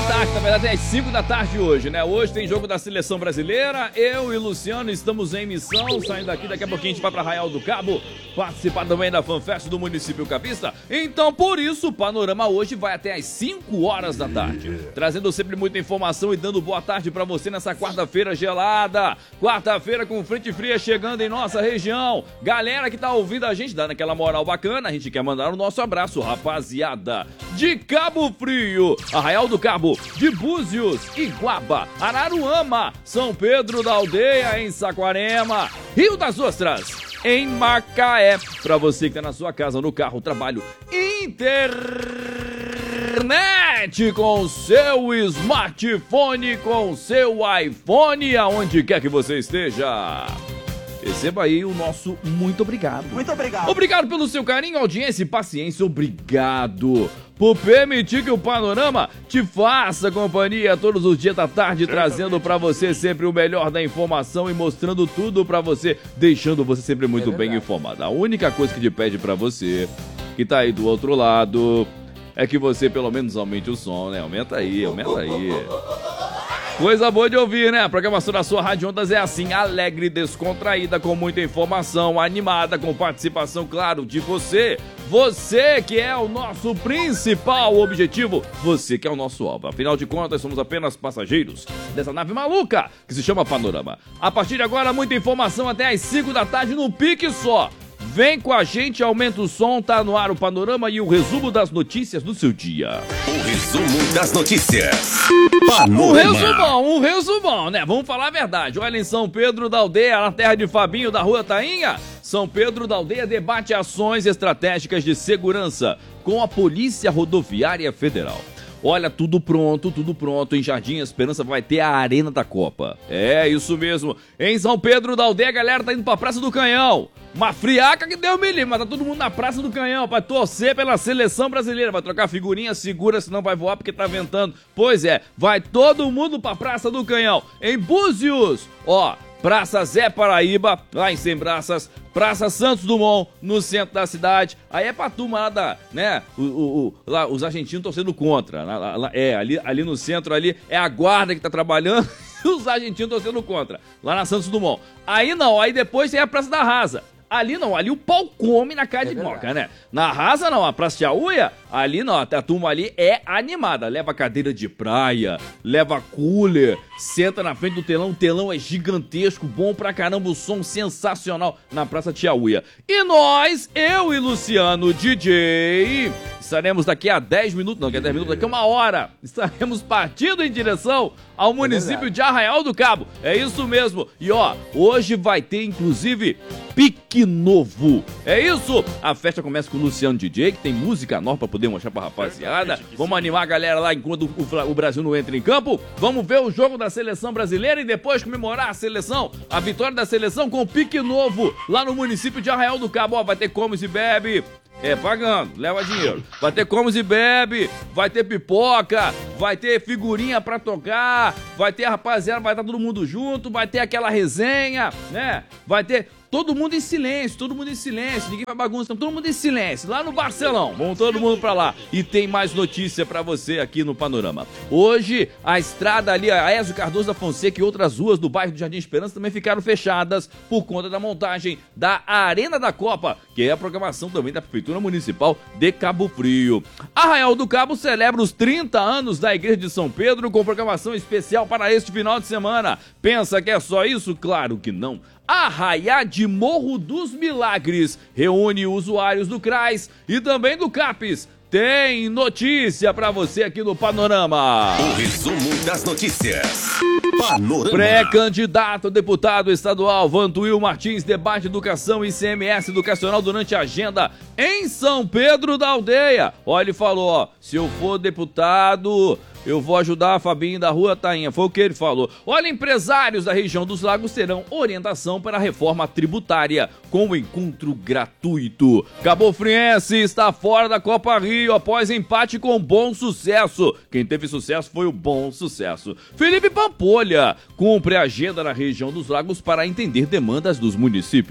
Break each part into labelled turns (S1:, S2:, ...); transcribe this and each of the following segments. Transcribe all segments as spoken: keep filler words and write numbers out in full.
S1: tarde, na verdade é às cinco da tarde hoje, né? Hoje tem jogo da Seleção Brasileira, eu e Luciano estamos em missão, saindo daqui, daqui a pouquinho a gente vai para Arraial do Cabo, participar também da FanFest do município capista. Então, por isso, o Panorama hoje vai até às cinco horas da tarde, trazendo sempre muita informação e dando boa tarde para você nessa quarta-feira gelada, quarta-feira com frente fria chegando em nossa região. Galera que tá ouvindo a gente, dando aquela moral bacana, a gente quer mandar o nosso abraço, rapaziada, de Cabo Frio, Arraial do Cabo, de Búzios, Iguaba, Araruama, São Pedro da Aldeia, em Saquarema, Rio das Ostras, em Macaé. Pra você que tá na sua casa, no carro, trabalho, internet com seu smartphone, com seu iPhone, aonde quer que você esteja. Receba aí o nosso muito obrigado.
S2: Muito obrigado.
S1: Obrigado pelo seu carinho, audiência e paciência. Obrigado por permitir que o Panorama te faça companhia todos os dias da tarde, trazendo pra você sempre o melhor da informação e mostrando tudo pra você, deixando você sempre muito bem informado. A única coisa que te pede pra você, que tá aí do outro lado, é que você pelo menos aumente o som, né? Aumenta aí, aumenta aí. Coisa boa de ouvir, né? A programação da sua Rádio Ondas é assim, alegre, descontraída, com muita informação, animada, com participação, claro, de você. Você que é o nosso principal objetivo, você que é o nosso alvo. Afinal de contas, somos apenas passageiros dessa nave maluca que se chama Panorama. A partir de agora, muita informação até às cinco da tarde no pique só. Vem com a gente, aumenta o som, tá no ar o Panorama e o resumo das notícias do seu dia.
S3: O resumo das notícias. Panorama.
S1: Um resumão, um resumão, né? Vamos falar a verdade. Olha, em São Pedro da Aldeia, na terra de Fabinho da Rua Tainha, São Pedro da Aldeia debate ações estratégicas de segurança com a Polícia Rodoviária Federal. Olha, tudo pronto, tudo pronto. Em Jardim Esperança vai ter a Arena da Copa. É, isso mesmo. Em São Pedro da Aldeia, a galera tá indo pra Praça do Canhão. Uma friaca que deu milímetro, mas tá todo mundo na Praça do Canhão pra torcer pela Seleção Brasileira. Vai trocar figurinha, segura, senão vai voar porque tá ventando. Pois é, vai todo mundo pra Praça do Canhão. Em Búzios, ó, Praça Zé Paraíba, lá em Sem Braças, Praça Santos Dumont, no centro da cidade. Aí é pra turma lá da, né, o, o, o, lá, os argentinos torcendo contra. Lá, lá, é, ali, ali no centro ali é a guarda que tá trabalhando e os argentinos torcendo contra. Lá na Santos Dumont. Aí não, aí depois tem a Praça da Rasa. Ali não, ali o pau come na cara de moca, né? Na Rasa não, a Praça Tiauia, ali não, a turma ali é animada. Leva cadeira de praia, leva cooler, senta na frente do telão, o telão é gigantesco, bom pra caramba, o som sensacional na Praça Tiauia. E nós, eu e Luciano, D J, estaremos daqui a dez minutos, não, que é dez minutos, daqui a uma hora, estaremos partindo em direção ao município de Arraial do Cabo. É isso mesmo. E ó, hoje vai ter inclusive pique novo. É isso. A festa começa com o Luciano D J, que tem música nova pra poder mostrar pra rapaziada. Vamos animar a galera lá enquanto o, o Brasil não entra em campo. Vamos ver o jogo da Seleção Brasileira e depois comemorar a seleção, a vitória da seleção com pique novo lá no município de Arraial do Cabo. Ó, vai ter come e bebe. É, pagando, leva dinheiro. Vai ter comes e bebe, vai ter pipoca, vai ter figurinha pra tocar, vai ter a rapaziada, vai estar todo mundo junto, vai ter aquela resenha, né? Vai ter todo mundo em silêncio, todo mundo em silêncio, ninguém vai bagunça, todo mundo em silêncio, lá no Barcelão, vamos todo mundo pra lá. E tem mais notícia pra você aqui no Panorama. Hoje, a estrada ali, a Aécio Cardoso da Fonseca e outras ruas do bairro do Jardim Esperança também ficaram fechadas por conta da montagem da Arena da Copa, que é a programação também da Prefeitura Municipal de Cabo Frio. Arraial do Cabo celebra os trinta anos da Igreja de São Pedro com programação especial para este final de semana. Pensa que é só isso? Claro que não. Arraiá de Morro dos Milagres reúne usuários do CRAS e também do CAPES. Tem notícia pra você aqui no Panorama.
S3: O resumo das notícias. Panorama.
S1: Pré-candidato a deputado estadual Vantuil Martins debate educação e I C M S educacional durante a agenda em São Pedro da Aldeia. Olha, ele falou, ó, se eu for deputado, eu vou ajudar a Fabinho da Rua Tainha, foi o que ele falou. Olha, empresários da região dos lagos terão orientação para a reforma tributária com o encontro gratuito. Cabofriense está fora da Copa Rio após empate com Bom Sucesso. Quem teve sucesso foi o Bom Sucesso. Felipe Pampolha cumpre a agenda na região dos lagos para entender demandas dos municípios.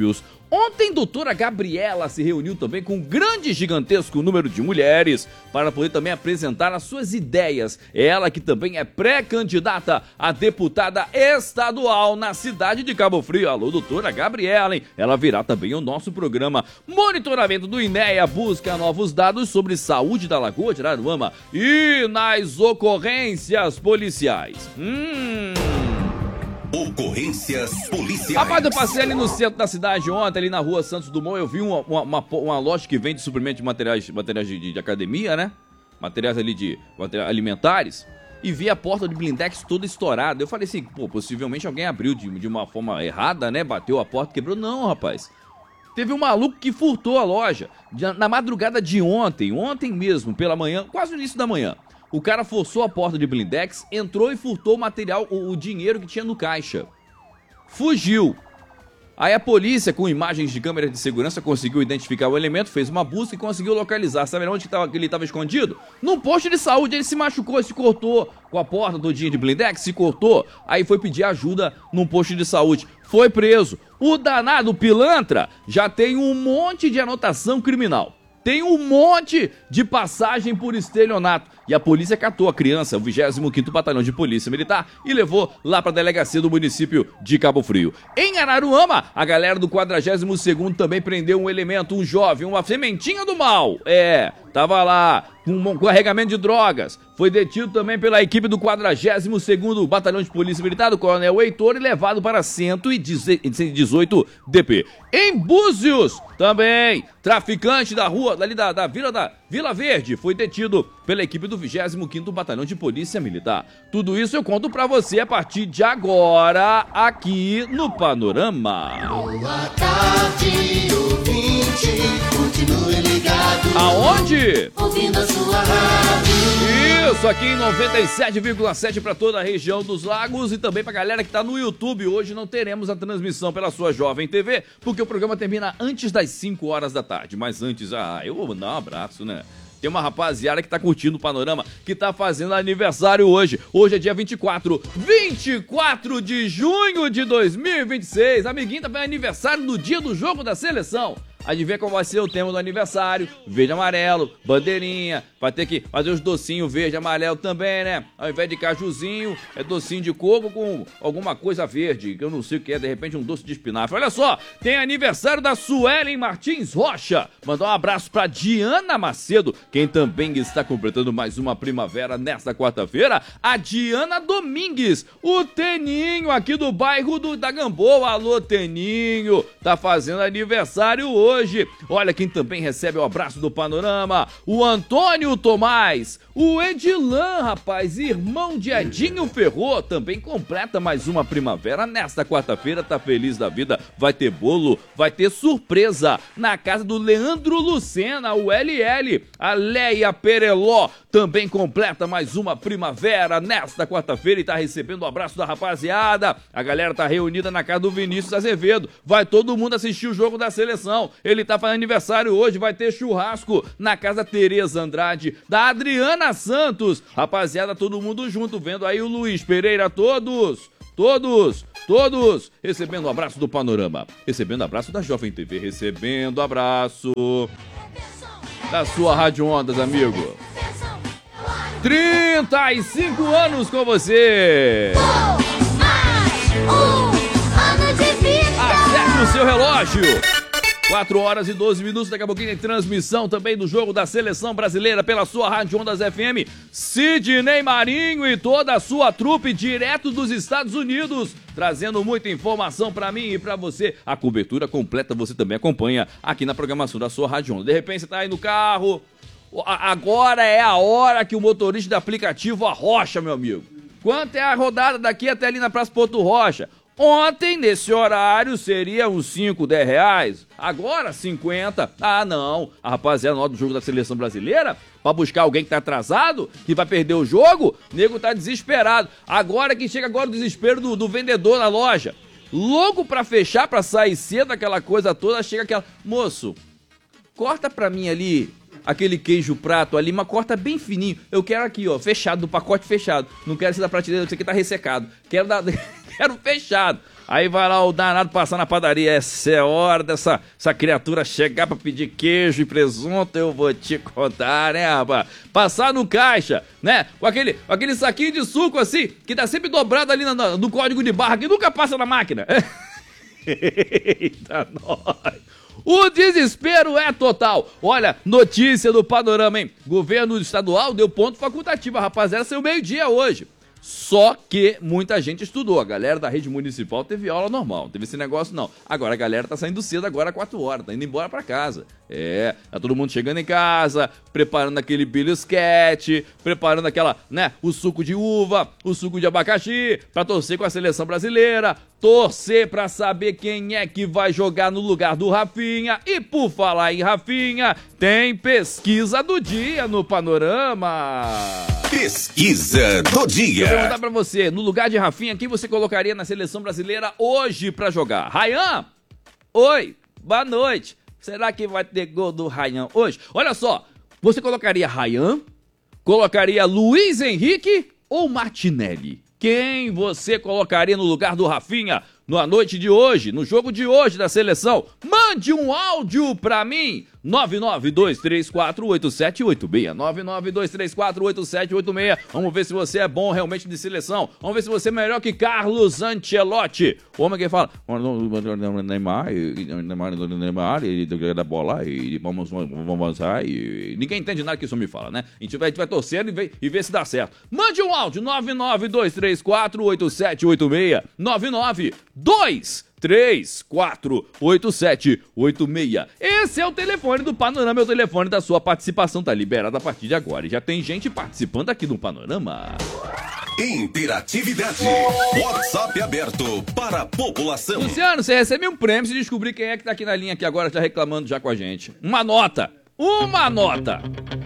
S1: Ontem, doutora Gabriela se reuniu também com um grande e gigantesco número de mulheres para poder também apresentar as suas ideias. Ela que também é pré-candidata a deputada estadual na cidade de Cabo Frio. Alô, doutora Gabriela, hein? Ela virá também o nosso programa Monitoramento do INEA, busca novos dados sobre saúde da Lagoa de Araruama e nas ocorrências policiais. Hum...
S3: Ocorrências policiais.
S1: Rapaz, eu passei ali no centro da cidade ontem, ali na rua Santos Dumont, eu vi uma, uma, uma, uma loja que vende suprimento de materiais, materiais de, de academia, né? Materiais ali de materiais alimentares. E vi a porta de blindex toda estourada. Eu falei assim, pô, possivelmente alguém abriu de, de uma forma errada, né? Bateu a porta, quebrou. Não, rapaz. Teve um maluco que furtou a loja na madrugada de ontem, ontem mesmo, pela manhã, quase no início da manhã. O cara forçou a porta de blindex, entrou e furtou o material, o, o dinheiro que tinha no caixa. Fugiu. Aí a polícia, com imagens de câmeras de segurança, conseguiu identificar o elemento, fez uma busca e conseguiu localizar. Sabe onde que, tava, que ele estava escondido? Num posto de saúde. Ele se machucou, se cortou com a porta todinha de blindex, se cortou. Aí foi pedir ajuda num posto de saúde. Foi preso. O danado pilantra já tem um monte de anotação criminal. Tem um monte de passagem por estelionato. E a polícia catou a criança, o vigésimo quinto Batalhão de Polícia Militar, e levou lá para a delegacia do município de Cabo Frio. Em Araruama, a galera do quadragésimo segundo também prendeu um elemento, um jovem, uma sementinha do mal. É, tava lá com um carregamento de drogas. Foi detido também pela equipe do quadragésimo segundo Batalhão de Polícia Militar, do Coronel Heitor, e levado para cento e dezoito D P. Em Búzios, também, traficante da rua, ali da, da Vila da Vila Verde, foi detido pela equipe do vigésimo quinto Batalhão de Polícia Militar. Tudo isso eu conto pra você a partir de agora, aqui no Panorama.
S2: Boa tarde, ouvinte, continue ligado.
S1: Aonde?
S2: Ouvindo a sua rádio.
S1: Isso, aqui em noventa e sete vírgula sete para toda a região dos lagos e também pra galera que tá no YouTube. Hoje não teremos a transmissão pela sua Jovem T V, porque o programa termina antes das cinco horas da tarde. Mas antes, ah, eu vou dar um abraço, né? Tem uma rapaziada que tá curtindo o Panorama, que tá fazendo aniversário hoje. Hoje é dia vinte e quatro, vinte e quatro de junho de dois mil e vinte e seis. Amiguinho, tá fazendo aniversário no dia do jogo da seleção. Adivinha qual vai ser o tema do aniversário? Verde e amarelo, bandeirinha. Vai ter que fazer os docinhos verde e amarelo também, né? Ao invés de cajuzinho, é docinho de coco com alguma coisa verde, que eu não sei o que é, de repente um doce de espinafre. Olha só, tem aniversário da Suelen Martins Rocha. Mandar um abraço pra Diana Macedo, quem também está completando mais uma primavera nesta quarta-feira. A Diana Domingues, o Teninho aqui do bairro do, da Gamboa. Alô, Teninho, tá fazendo aniversário hoje. Hoje, olha quem também recebe o abraço do Panorama, o Antônio Tomás, o Edilan, rapaz, irmão de Edinho Ferro, também completa mais uma primavera nesta quarta-feira, tá feliz da vida, vai ter bolo, vai ter surpresa na casa do Leandro Lucena, o L L, a Leia Pereló, também completa mais uma primavera nesta quarta-feira e tá recebendo o abraço da rapaziada, a galera tá reunida na casa do Vinícius Azevedo, vai todo mundo assistir o jogo da seleção. Ele tá fazendo aniversário hoje, vai ter churrasco na casa Tereza Andrade, da Adriana Santos. Rapaziada, todo mundo junto, vendo aí o Luiz Pereira, todos, todos, todos, recebendo o abraço do Panorama, recebendo o abraço da Jovem T V, recebendo o abraço da sua Rádio Ondas, amigo. trinta e cinco anos com você.
S2: Mais um ano de vida.
S1: Acerte o seu relógio. quatro horas e doze minutos, daqui a pouquinho tem transmissão também do jogo da Seleção Brasileira pela sua Rádio Ondas F M. Sidney Marinho e toda a sua trupe direto dos Estados Unidos, trazendo muita informação pra mim e pra você. A cobertura completa você também acompanha aqui na programação da sua Rádio Ondas. De repente você tá aí no carro, agora é a hora que o motorista do aplicativo arrocha, meu amigo. Quanto é a rodada daqui até ali na Praça Porto Rocha? Ontem, nesse horário, seria uns cinco, dez reais. Agora, cinquenta. Ah, não. A rapaziada, nota do jogo da Seleção Brasileira, pra buscar alguém que tá atrasado, que vai perder o jogo, o nego tá desesperado. Agora que chega agora o desespero do, do vendedor na loja. Louco pra fechar, pra sair cedo, aquela coisa toda, chega aquela... Moço, corta pra mim ali aquele queijo prato ali, mas corta bem fininho. Eu quero aqui, ó, fechado, do pacote fechado. Não quero ser da prateleira, isso aqui tá ressecado. Quero da... quero fechado. Aí vai lá o danado passar na padaria, essa é hora dessa essa criatura chegar pra pedir queijo e presunto, eu vou te contar, né, rapaz? Passar no caixa, né, com aquele, com aquele saquinho de suco assim, que tá sempre dobrado ali no, no código de barra, que nunca passa na máquina. Eita, nós! O desespero é total. Olha, notícia do Panorama, hein? Governo estadual deu ponto facultativo, a rapaziada saiu meio-dia hoje. Só que muita gente estudou. A galera da rede municipal teve aula normal, não teve esse negócio não. Agora a galera tá saindo cedo agora, quatro horas, tá indo embora pra casa. É, tá todo mundo chegando em casa, preparando aquele bilisquete, preparando aquela, né, o suco de uva, o suco de abacaxi, pra torcer com a seleção brasileira, torcer pra saber quem é que vai jogar no lugar do Rafinha. E por falar em Rafinha, tem pesquisa do dia no Panorama.
S3: Pesquisa do dia.
S1: Vou perguntar pra você, no lugar de Rafinha, quem você colocaria na seleção brasileira hoje pra jogar? Rayan? Oi, boa noite. Será que vai ter gol do Rayan hoje? Olha só, você colocaria Rayan, colocaria Luiz Henrique ou Martinelli? Quem você colocaria no lugar do Rafinha na noite de hoje, no jogo de hoje da seleção? Mande um áudio pra mim, nove nove dois três quatro oito sete oito seis, nove nove dois três quatro oito sete oito seis. Vamos ver se você é bom realmente de seleção. Vamos ver se você é melhor que Carlos Ancelotti. O homem que fala Neymar, Neymar, Neymar, ele da bola e vamos, vamos avançar e ninguém entende nada que isso me fala, né? A gente vai, a gente vai torcendo e ver, e ver se dá certo. Mande um áudio, nove nove dois três quatro oito sete oito seis, nove nove dois três quatro oito sete oito seis. Esse é o telefone do Panorama, é o telefone da sua participação, tá liberado a partir de agora. E já tem gente participando aqui do Panorama.
S3: Interatividade. WhatsApp aberto para a população.
S1: Luciano, você recebe um prêmio se descobrir quem é que tá aqui na linha aqui agora, tá reclamando já com a gente. Uma nota. Uma nota.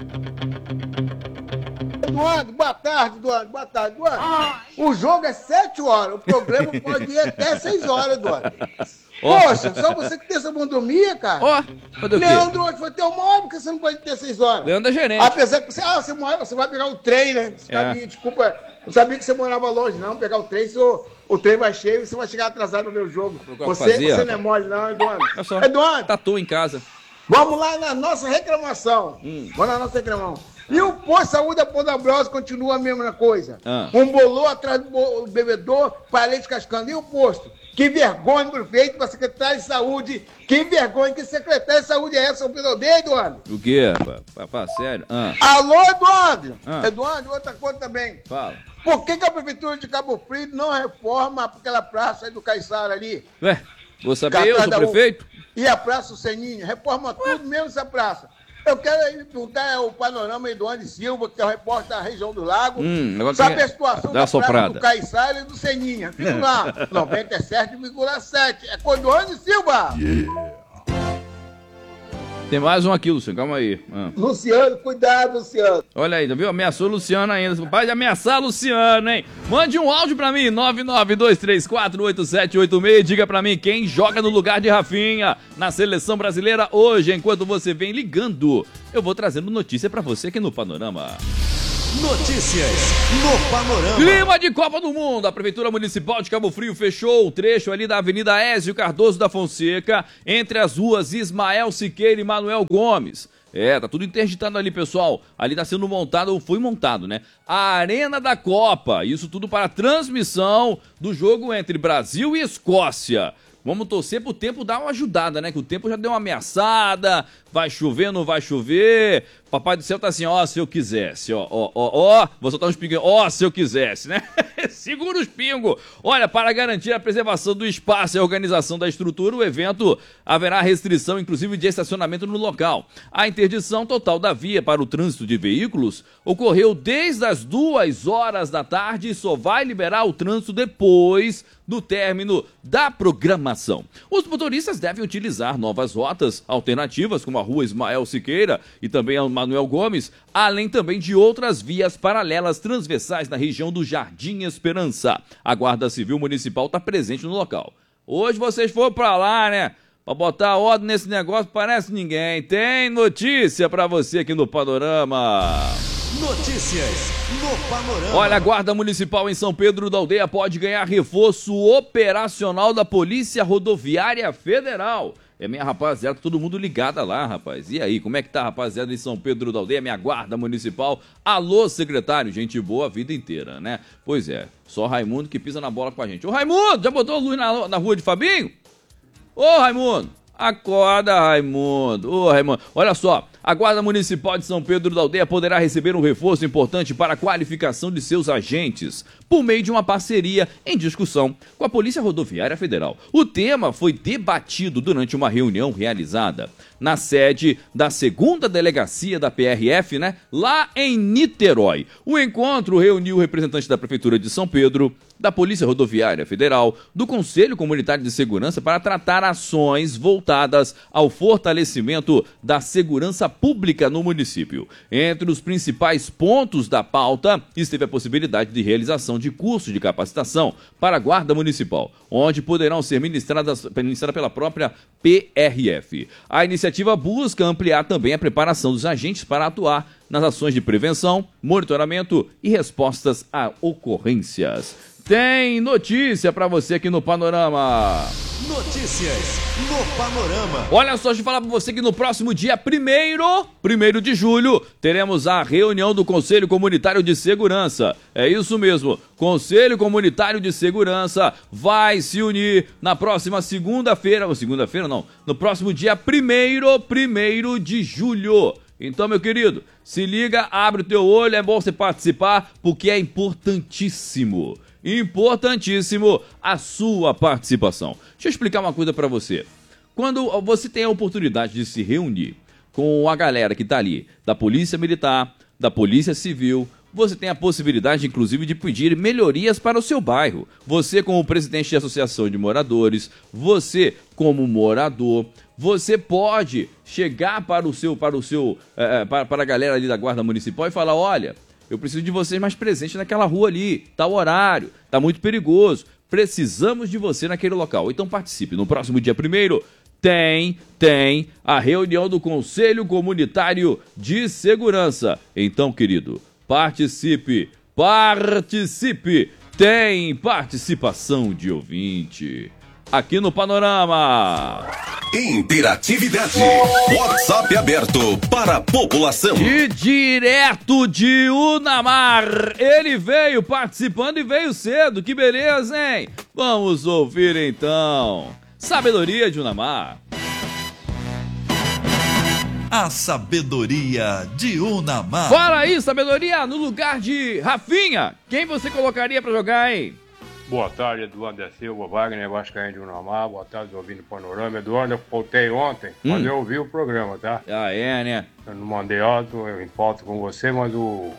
S4: Eduardo, boa tarde, Eduardo, boa tarde, Eduardo. O jogo é sete horas, o programa pode ir até seis horas, Eduardo.
S1: Ó.
S4: Poxa, só você que tem essa bondomia, cara.
S1: Ó, cadê o quê?
S4: Leandro, hoje foi teu móvel, porque você não pode ter seis horas.
S1: Leandro é gerente.
S4: Apesar que você, ah, você, mora, você vai pegar o trem, né? Você
S1: É.
S4: sabia, desculpa, não sabia que você morava longe, não. Pegar o trem, se o, o trem vai cheio, você vai chegar atrasado no meu jogo.
S1: Procurar
S4: Você,
S1: fazer,
S4: você
S1: rapaz.
S4: não é mole, não, Eduardo.
S1: Olha só,
S4: Eduardo,
S1: tatu em casa.
S4: vamos lá na nossa reclamação.
S1: Hum.
S4: Vamos na nossa reclamação. E o posto de saúde da Ponta continua a mesma coisa.
S1: Ah.
S4: Um bolô atrás do bo- do bebedor, parede cascando. E o posto? Que vergonha, prefeito, para secretário de saúde. Que vergonha, que secretário de saúde é essa, São Pedro Aldeia, Eduardo?
S1: O quê, rapaz? Papá, sério? Ah,
S4: Alô, Eduardo?
S1: Ah.
S4: Eduardo, outra coisa também.
S1: fala.
S4: Por que, que a prefeitura de Cabo Frio não reforma aquela praça aí do Caiçara ali?
S1: Ué, vou saber,
S4: Cá
S1: eu
S4: atrás
S1: sou
S4: da U-
S1: prefeito?
S4: E a Praça Seninha? Reforma tudo, menos essa praça. Eu quero aí perguntar o Panorama Eduardo Silva, que é o repórter da região do Lago,
S1: Hum, agora
S4: sabe
S1: tem-
S4: a situação
S1: dá
S4: da
S1: uma
S4: praça
S1: soprada.
S4: do Caiçara e do Seninha. Fico lá, noventa e sete vírgula sete. É com Eduardo Silva.
S1: Tem mais um aqui, Luciano, calma aí. Ah.
S4: Luciano, cuidado, Luciano.
S1: Olha aí, tá viu? Ameaçou o Luciano ainda. Você pode ameaçar o Luciano, hein? Mande um áudio pra mim, nove nove dois três quatro oito sete oito seis. Diga pra mim quem joga no lugar de Rafinha na seleção brasileira hoje. Enquanto você vem ligando, eu vou trazendo notícia pra você aqui no Panorama.
S3: Notícias no Panorama.
S1: Clima de Copa do Mundo. A Prefeitura Municipal de Cabo Frio fechou o trecho ali da Avenida Ézio Cardoso da Fonseca, entre as ruas Ismael Siqueira e Manuel Gomes. É, tá tudo interditado ali, pessoal. Ali tá sendo montado, ou foi montado, né? A Arena da Copa. Isso tudo para a transmissão do jogo entre Brasil e Escócia. Vamos torcer pro tempo dar uma ajudada, né? Que o tempo já deu uma ameaçada, vai chover, não vai chover. Papai do céu tá assim, ó, se eu quisesse, ó, ó, ó, ó, vou soltar uns pinguinhos, ó, se eu quisesse, né? Segura os pingos. Olha, para garantir a preservação do espaço e a organização da estrutura, o evento haverá restrição, inclusive, de estacionamento no local. A interdição total da via para o trânsito de veículos ocorreu desde as duas horas da tarde e só vai liberar o trânsito depois do término da programação. Os motoristas devem utilizar novas rotas alternativas, como a rua Ismael Siqueira e também a Manuel Gomes, além também de outras vias paralelas transversais na região do Jardim Esperança. A Guarda Civil Municipal está presente no local. Hoje vocês foram para lá, né? Para botar ordem nesse negócio, parece ninguém. Tem notícia para você aqui no Panorama.
S3: Notícias no Panorama.
S1: Olha, a Guarda Municipal em São Pedro da Aldeia pode ganhar reforço operacional da Polícia Rodoviária Federal. É minha rapaziada, todo mundo ligada lá, rapaz. E aí, como é que tá, rapaziada, em São Pedro da Aldeia, minha Guarda Municipal? Alô, secretário, gente boa a vida inteira, né? Pois é, só Raimundo que pisa na bola com a gente. Ô, Raimundo, já botou luz na, na rua de Fabinho? Ô, Raimundo, acorda, Raimundo. Ô, Raimundo, olha só. A Guarda Municipal de São Pedro da Aldeia poderá receber um reforço importante para a qualificação de seus agentes, por meio de uma parceria em discussão com a Polícia Rodoviária Federal. O tema foi debatido durante uma reunião realizada na sede da segunda Delegacia da P R F, né, lá em Niterói. O encontro reuniu representantes da Prefeitura de São Pedro, da Polícia Rodoviária Federal, do Conselho Comunitário de Segurança para tratar ações voltadas ao fortalecimento da segurança pública no município. Entre os principais pontos da pauta esteve a possibilidade de realização de cursos de capacitação para a Guarda Municipal, onde poderão ser ministradas, ministradas pela própria P R F. A iniciativa busca ampliar também a preparação dos agentes para atuar nas ações de prevenção, monitoramento e respostas a ocorrências. Tem notícia pra você aqui no Panorama.
S3: Notícias no Panorama.
S1: Olha só, deixa eu falar pra você que no próximo dia primeiro, primeiro de julho, teremos a reunião do Conselho Comunitário de Segurança. É isso mesmo, Conselho Comunitário de Segurança vai se unir na próxima segunda-feira, ou segunda-feira não, no próximo dia primeiro, primeiro de julho. Então, meu querido, se liga, abre o teu olho, é bom você participar, porque é importantíssimo. Importantíssimo a sua participação. Deixa eu explicar uma coisa pra você. Quando você tem a oportunidade de se reunir com a galera que tá ali, da Polícia Militar, da Polícia Civil, você tem a possibilidade, inclusive, de pedir melhorias para o seu bairro. Você, como presidente de associação de moradores, você, como morador, você pode chegar para o seu, para o seu, é, para, para a galera ali da Guarda Municipal e falar: olha, eu preciso de vocês mais presentes naquela rua ali, tá o horário, tá muito perigoso, precisamos de você naquele local. Então participe, no próximo dia primeiro tem, tem a reunião do Conselho Comunitário de Segurança. Então, querido, participe, participe, tem participação de ouvinte aqui no Panorama.
S3: Interatividade. WhatsApp aberto para a população.
S1: E direto de Unamar, ele veio participando e veio cedo, que beleza, hein? Vamos ouvir então. Sabedoria de Unamar.
S5: A sabedoria de Unamar.
S1: Fala aí, sabedoria, no lugar de Rafinha, quem você colocaria pra jogar, hein?
S6: Boa tarde, Eduardo da Silva, Wagner Vascaíno de Unamar. Boa tarde, ouvindo o Panorama. Eduardo, eu voltei ontem,
S1: Hum.
S6: mas eu ouvi o programa, tá?
S1: Ah, é, né?
S6: Eu não mandei áudio, eu em pauta com você, mas o,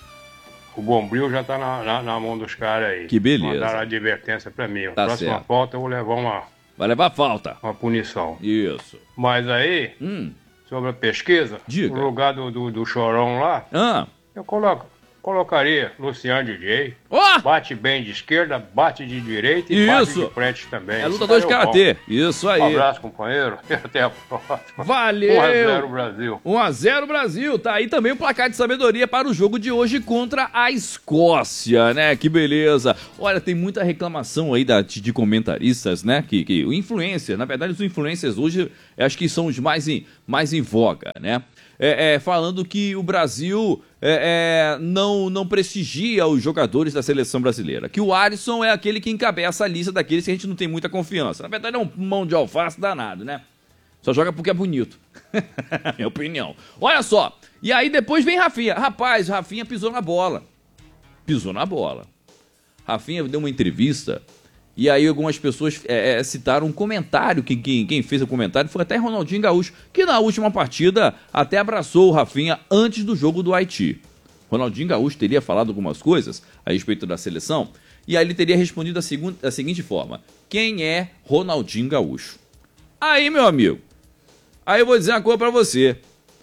S6: o Bombril já tá na, na, na mão dos caras aí.
S1: Que beleza.
S6: Mandaram a advertência pra mim.
S1: Tá
S6: Próxima
S1: certo.
S6: pauta eu vou levar uma,
S1: Vai levar falta.
S6: uma punição.
S1: Isso.
S6: Mas aí,
S1: Hum.
S6: sobre a pesquisa,
S1: Diga.
S6: o lugar do, do, do Chorão lá,
S1: Ah.
S6: eu coloco, colocaria Luciano D J.
S1: Ó!
S6: Bate bem de esquerda, bate de direita e
S1: Isso.
S6: bate de frente também.
S1: É
S6: Esse
S1: lutador de
S6: cara é o
S1: karatê. Isso
S6: bom. Um
S1: aí.
S6: abraço, companheiro. E até a próxima.
S1: Valeu!
S6: um a zero Brasil.
S1: um a zero Brasil. Tá aí também o placar de sabedoria para o jogo de hoje contra a Escócia, né? Que beleza. Olha, tem muita reclamação aí da, de comentaristas, né? Que, que o influencer, na verdade, os influencers hoje, eu acho que são os mais em, mais em voga, né? É, é, falando que o Brasil é, é, não, não prestigia os jogadores da seleção brasileira. Que o Alisson é aquele que encabeça a lista daqueles que a gente não tem muita confiança. Na verdade, é um mão de alface danado, né? Só joga porque é bonito. Minha opinião. Olha só. E aí depois vem Rafinha. Rapaz, Rafinha pisou na bola. Pisou na bola. Rafinha deu uma entrevista. E aí algumas pessoas é, é, citaram um comentário, que quem, quem fez o comentário foi até Ronaldinho Gaúcho, que na última partida até abraçou o Rafinha antes do jogo do Haiti. Ronaldinho Gaúcho teria falado algumas coisas a respeito da seleção, e aí ele teria respondido da, segunda, da seguinte forma: quem é Ronaldinho Gaúcho? Aí, meu amigo, aí eu vou dizer uma coisa pra você.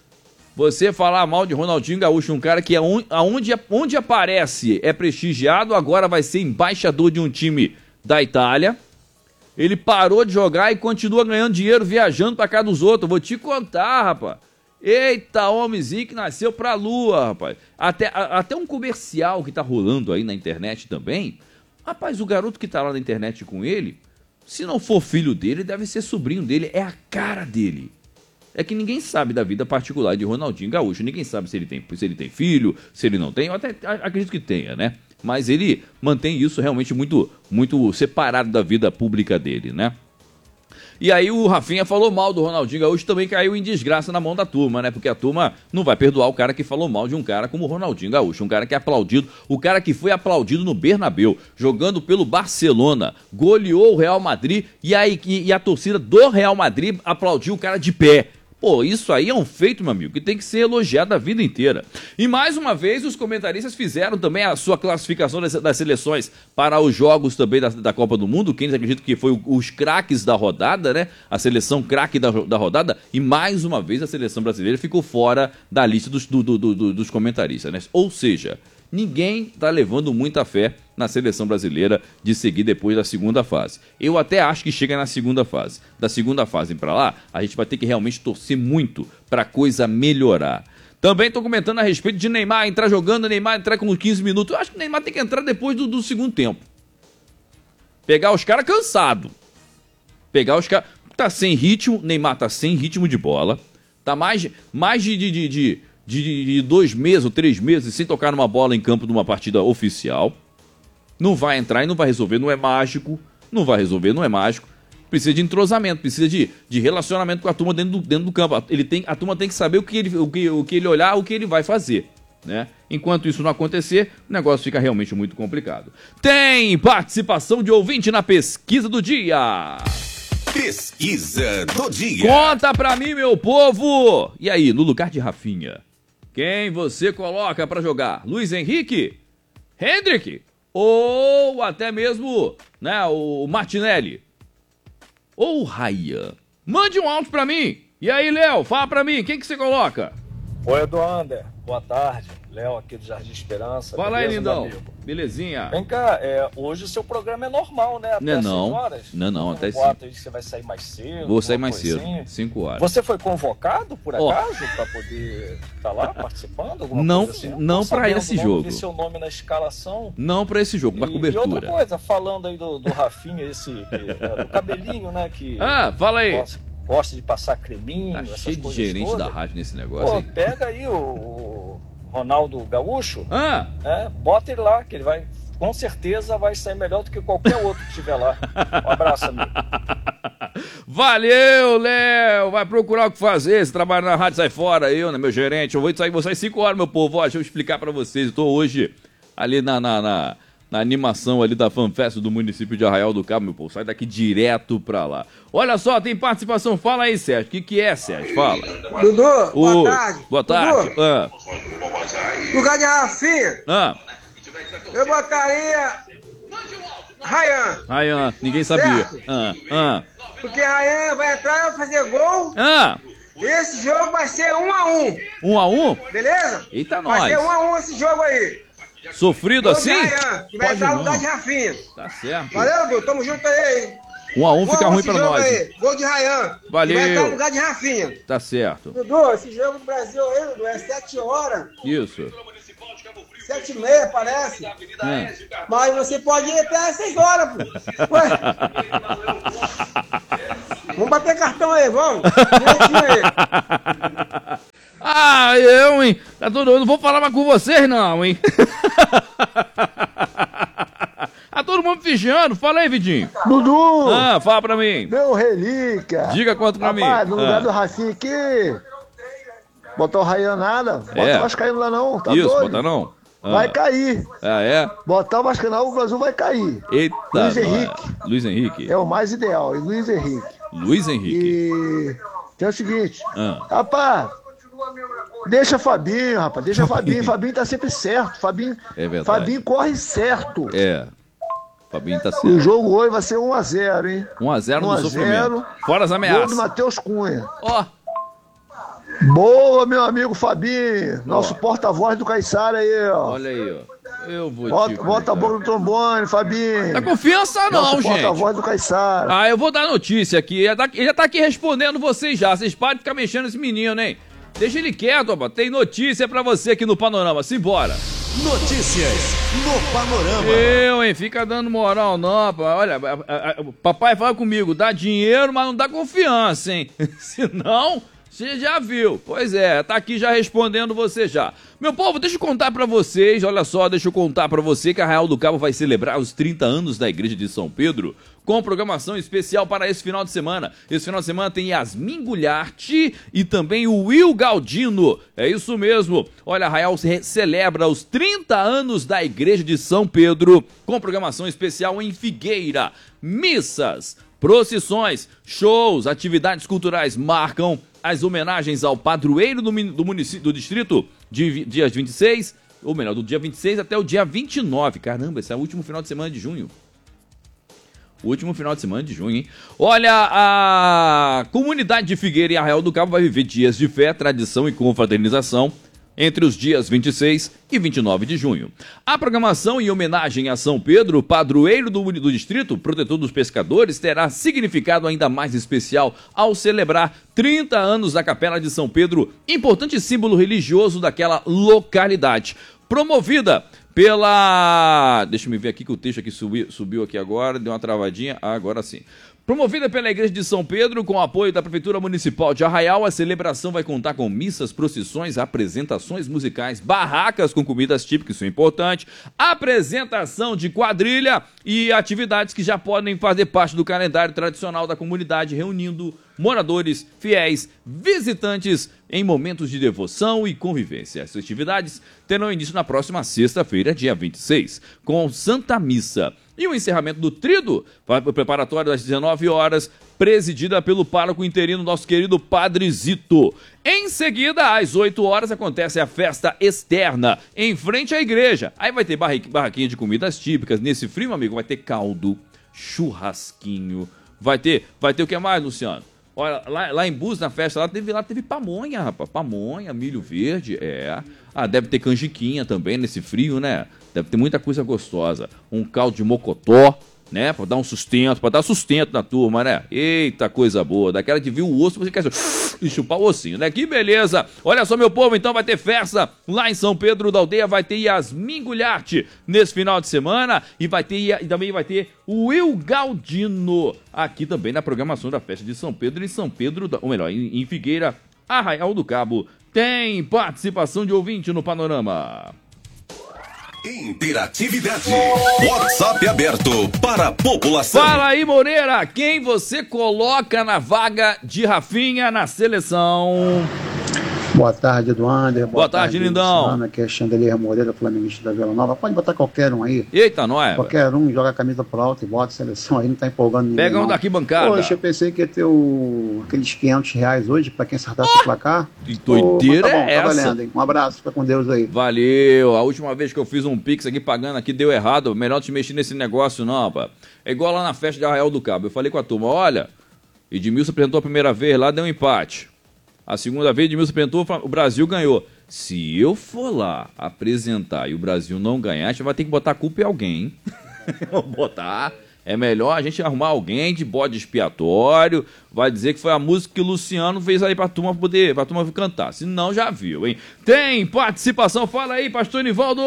S1: Você falar mal de Ronaldinho Gaúcho, um cara que aonde, aonde, onde aparece é prestigiado, agora vai ser embaixador de um time da Itália. Ele parou de jogar e continua ganhando dinheiro viajando pra cá dos outros. Vou te contar, rapaz. Eita, homenzinho que nasceu pra lua, rapaz. Até, a, até um comercial que tá rolando aí na internet também. Rapaz, o garoto que tá lá na internet com ele, se não for filho dele, deve ser sobrinho dele. É a cara dele. É que ninguém sabe da vida particular de Ronaldinho Gaúcho. Ninguém sabe se ele tem, se ele tem filho, se ele não tem. Eu até acredito que tenha, né? Mas ele mantém isso realmente muito, muito separado da vida pública dele, né? E aí o Rafinha falou mal do Ronaldinho Gaúcho, também caiu em desgraça na mão da turma, né? Porque a turma não vai perdoar o cara que falou mal de um cara como o Ronaldinho Gaúcho, um cara que é aplaudido, o cara que foi aplaudido no Bernabéu, jogando pelo Barcelona, goleou o Real Madrid e a, e a torcida do Real Madrid aplaudiu o cara de pé. Pô, isso aí é um feito, meu amigo, que tem que ser elogiado a vida inteira. E mais uma vez, os comentaristas fizeram também a sua classificação das, das seleções para os jogos também da, da Copa do Mundo, quem acredita que foi o, os craques da rodada, né? A seleção craque da, da rodada, e mais uma vez a seleção brasileira ficou fora da lista dos, do, do, do, dos comentaristas, né? Ou seja, ninguém tá levando muita fé na seleção brasileira de seguir depois da segunda fase. Eu até acho que chega na segunda fase. Da segunda fase para lá, a gente vai ter que realmente torcer muito pra coisa melhorar. Também tô comentando a respeito de Neymar entrar jogando, Neymar entrar com quinze minutos. Eu acho que o Neymar tem que entrar depois do, do segundo tempo. Pegar os caras cansados. Pegar os caras... Tá sem ritmo, Neymar tá sem ritmo de bola. Tá mais, mais de... de, de, de De, de dois meses ou três meses sem tocar numa bola em campo de uma partida oficial. Não vai entrar e não vai resolver, não é mágico. Não vai resolver, não é mágico. Precisa de entrosamento, precisa de, de relacionamento com a turma dentro do, dentro do campo. Ele tem, a turma tem que saber o que, ele, o, que, o que ele olhar, o que ele vai fazer, né? Enquanto isso não acontecer, o negócio fica realmente muito complicado. Tem participação de ouvinte na pesquisa do dia.
S3: Pesquisa do dia.
S1: Conta pra mim, meu povo. E aí, no lugar de Rafinha, quem você coloca pra jogar? Luiz Henrique? Hendrick? Ou até mesmo, né, o Martinelli? Ou o Ryan? Mande um áudio pra mim. E aí, Léo, fala pra mim, quem que você coloca?
S7: Oi, Eduander. Boa tarde. Léo aqui do Jardim Esperança.
S1: Fala aí,
S7: Beleza,
S1: lindão.
S7: meu amigo?
S1: Belezinha.
S7: Vem cá, é, hoje o seu programa é normal, né? Até
S1: Não é
S7: às
S1: não.
S7: seis horas?
S1: Não, não, até
S7: cinco. aí você vai sair mais cedo?
S1: Vou sair
S7: alguma
S1: mais cedo,
S7: coisinha?
S1: cinco horas.
S7: Você foi convocado, por
S1: Ó.
S7: acaso, pra poder estar lá participando? Alguma
S1: Não,
S7: coisa assim?
S1: não
S7: Tô
S1: pra
S7: sabendo,
S1: esse
S7: não
S1: jogo.
S7: Vi seu nome na escalação.
S1: Não pra esse jogo, pra
S7: E, e outra
S1: cobertura.
S7: coisa, falando aí do, do Rafinha, esse que, é, do cabelinho, né? Que
S1: Ah, fala aí.
S7: gosta, gosta de passar creminho,
S1: Tá
S7: essas
S1: cheio de
S7: coisas
S1: gerente
S7: todas.
S1: da rádio nesse negócio
S7: Pô,
S1: aí.
S7: pega aí o, o Ronaldo Gaúcho,
S1: Ah,
S7: é, bota ele lá, que ele vai, com certeza vai sair melhor do que qualquer outro que estiver lá. Um abraço, amigo.
S1: valeu, Léo. Vai procurar o que fazer. Se trabalha na rádio, sai fora. Eu, né, meu gerente. Eu vou sair, vou sair cinco horas, meu povo. Ó, deixa eu explicar pra vocês. Eu tô hoje ali na, na, na, na animação ali da FanFest do município de Arraial do Cabo, meu povo. Sai daqui direto pra lá. Olha só, tem participação. Fala aí, Sérgio. O que que é, Sérgio? Fala.
S4: Dudu,
S1: Oi.
S4: boa tarde.
S1: Boa tarde.
S4: Dudu,
S1: Ah,
S4: lugar de Rafinha,
S1: ah,
S4: eu botaria Ryan.
S1: Ryan, ninguém sabia.
S4: Certo.
S1: Ah, ah,
S4: Porque Ryan vai entrar e vai fazer gol.
S1: ah.
S4: Esse jogo vai ser um a um,
S1: Um a um?
S4: beleza?
S1: Eita,
S4: Vai
S1: nós.
S4: ser um a um esse jogo aí.
S1: Sofrido
S4: Gol de
S1: assim?
S4: Ryan, que vai
S1: Pode
S4: entrar no
S1: não.
S4: lugar de Rafinha.
S1: Tá certo.
S4: Valeu, Dudu, tamo junto aí.
S1: Um a um
S4: Gol
S1: fica ruim
S4: esse
S1: pra
S4: jogo
S1: nós. hein?
S4: aí. Gol de Ryan. que
S1: Valeu.
S4: Vai entrar no lugar de Rafinha.
S1: Tá certo.
S4: Dudu, esse jogo do Brasil aí, Dudu, é sete horas.
S1: Isso.
S4: Sete e meia, parece.
S1: Ah.
S4: Mas você pode ir até às seis horas, pô. Ué. Vamos bater cartão aí, vamos. Direitinho aí.
S1: Ah, eu, hein? Tá todo... Eu não vou falar mais com vocês, não, hein? Tá todo mundo vigiando. Fala aí, Vidinho.
S8: Dudu,
S1: Ah, fala pra mim.
S8: meu relíquia.
S1: Diga quanto pra mim.
S8: Rapaz, no lugar
S1: Ah.
S8: do Rafinha aqui, botar o Ryan nada. Bota
S1: É.
S8: o Vascaíno lá não, tá
S1: Isso,
S8: doido?
S1: bota não. Ah.
S8: Vai cair.
S1: Ah, é?
S8: Botar o Vascaíno, o Brasil vai cair.
S1: Eita.
S8: Luiz
S1: nós.
S8: Henrique.
S1: Luiz Henrique.
S8: É o mais ideal, e Luiz Henrique.
S1: Luiz Henrique.
S8: E tem o seguinte,
S1: Ah.
S8: rapaz, deixa Fabinho, rapaz, deixa Fabinho. Fabinho tá sempre certo. Fabinho,
S1: É verdade.
S8: Fabinho corre certo.
S1: É. Fabinho tá
S8: O
S1: certo.
S8: jogo hoje vai ser um a zero, hein?
S1: um a zero
S8: um
S1: no
S8: a
S1: sofrimento.
S8: zero.
S1: Fora as
S8: Gol
S1: ameaças.
S8: do Matheus Cunha.
S1: Ó.
S8: Boa, meu amigo Fabinho, nosso porta-voz do Caiçara aí, ó.
S1: Olha aí, ó. Eu vou
S8: Bota,
S1: te
S8: bota a boca no trombone, Fabinho.
S1: Dá confiança não,
S8: Nosso
S1: gente.
S8: porta-voz do Caiçara.
S1: Ah, eu vou dar notícia aqui. Ele já tá- ele já tá aqui respondendo vocês já. Vocês podem ficar mexendo nesse menino, hein? Deixa ele quieto, rapaz. Tem notícia pra você aqui no Panorama. Simbora.
S3: Notícias no Panorama.
S1: Eu, hein? Fica dando moral não, rapaz. Olha, a, a, a, papai fala comigo, dá dinheiro, mas não dá confiança, hein? Senão, você já viu. Pois é, tá aqui já respondendo você já. Meu povo, deixa eu contar pra vocês, olha só, deixa eu contar pra você que a Arraial do Cabo vai celebrar os trinta anos da Igreja de São Pedro com programação especial para esse final de semana. Esse final de semana tem Yasmin Gulharte e também o Will Galdino. É isso mesmo. Olha, a Arraial celebra os trinta anos da Igreja de São Pedro com programação especial em Figueira. Missas, procissões, shows, atividades culturais marcam as homenagens ao padroeiro do, do município do distrito de dias vinte e seis, ou melhor, do dia vinte e seis até o dia vinte e nove. Caramba, esse é o último final de semana de junho. O último final de semana de junho, hein? Olha, a comunidade de Figueira e Arraial do Cabo vai viver dias de fé, tradição e confraternização entre os dias vinte e seis e vinte e nove de junho. A programação em homenagem a São Pedro, padroeiro do, do distrito, protetor dos pescadores, terá significado ainda mais especial ao celebrar trinta anos da Capela de São Pedro, importante símbolo religioso daquela localidade. Promovida pela... Deixa eu me ver aqui que o texto aqui subiu, subiu aqui agora, deu uma travadinha, ah, agora sim. Promovida pela Igreja de São Pedro, com o apoio da Prefeitura Municipal de Arraial, a celebração vai contar com missas, procissões, apresentações musicais, barracas com comidas típicas, isso é importante, apresentação de quadrilha e atividades que já podem fazer parte do calendário tradicional da comunidade, reunindo moradores, fiéis, visitantes em momentos de devoção e convivência. As festividades terão início na próxima sexta-feira, dia vinte e seis, com Santa Missa. E o encerramento do Tríduo vai para o preparatório das dezenove horas, presidida pelo pároco interino, nosso querido Padre Zito. Em seguida, às oito horas, acontece a festa externa, em frente à igreja. Aí vai ter barraquinha de comidas típicas. Nesse frio, meu amigo, vai ter caldo, churrasquinho. Vai ter, vai ter o que mais, Luciano? Olha, lá, lá em Búzios, na festa, lá teve, lá teve pamonha, rapaz. Pamonha, milho verde, é. Ah, deve ter canjiquinha também nesse frio, né? Deve ter muita coisa gostosa. Um caldo de mocotó, né? Pra dar um sustento, pra dar sustento na turma, né? Eita, coisa boa. Daquela de vir o osso, você quer chupar o ossinho, né? Que beleza. Olha só, meu povo, então vai ter festa lá em São Pedro da Aldeia. Vai ter Yasmin Gulharte nesse final de semana. E vai ter, e também vai ter o Will Galdino aqui também na programação da festa de São Pedro. Em São Pedro, ou melhor, em Figueira, Arraial do Cabo. Tem participação de ouvinte no Panorama.
S3: Interatividade. WhatsApp aberto para a população.
S1: Fala aí, Moreira, quem você coloca na vaga de Rafinha na seleção?
S9: Boa tarde, Eduander.
S1: Boa, Boa tarde, tarde, lindão.
S9: Luciano, aqui é Chandelier Moreira, flamenguista da Vila Nova. Pode botar qualquer um aí.
S1: Eita, não é?
S9: Qualquer um, joga a camisa pro alto e bota a seleção aí, não tá empolgando ninguém.
S1: Pega um daqui bancada.
S9: Poxa, eu pensei que ia ter o... aqueles quinhentos reais hoje pra quem acertasse oh! o placar.
S1: Que doideira
S9: oh, tá bom,
S1: é
S9: tá
S1: essa?
S9: Valendo, hein? Um abraço, fica com Deus aí.
S1: Valeu. A última vez que eu fiz um Pix aqui pagando aqui deu errado. Melhor te mexer nesse negócio não, pá. É igual lá na festa de Arraial do Cabo. Eu falei com a turma, olha, Edmilson apresentou a primeira vez lá, deu um empate. A segunda vez, Edmilson apresentou, o Brasil ganhou. Se eu for lá apresentar e o Brasil não ganhar, a gente vai ter que botar a culpa em alguém, hein? Vou botar. É melhor a gente arrumar alguém de bode expiatório, vai dizer que foi a música que o Luciano fez aí pra turma poder, pra turma cantar. Se não, já viu, hein? Tem participação, fala aí, pastor Nivaldo!